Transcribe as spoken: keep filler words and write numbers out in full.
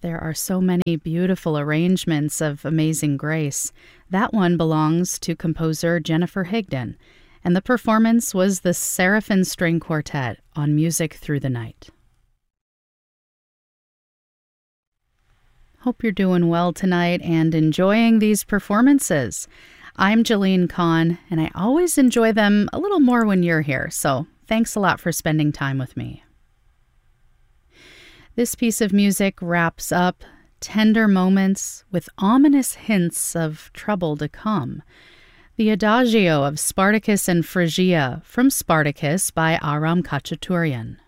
There are so many beautiful arrangements of Amazing Grace. That one belongs to composer Jennifer Higdon, and the performance was the Seraphim String Quartet on Music Through the Night. Hope you're doing well tonight and enjoying these performances. I'm Jolene Kahn, and I always enjoy them a little more when you're here, so thanks a lot for spending time with me. This piece of music wraps up tender moments with ominous hints of trouble to come. The Adagio of Spartacus and Phrygia from Spartacus by Aram Khachaturian.